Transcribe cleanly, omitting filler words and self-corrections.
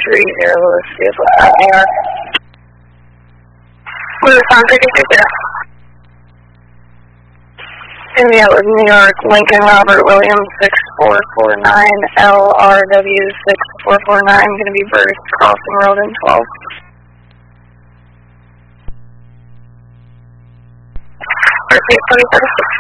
Lewis, AR. Lewis on 330. India was New York, Lincoln Robert Williams 6449, LRW 6449, going to be Bruce, crossing road in 12. First 8, 2036.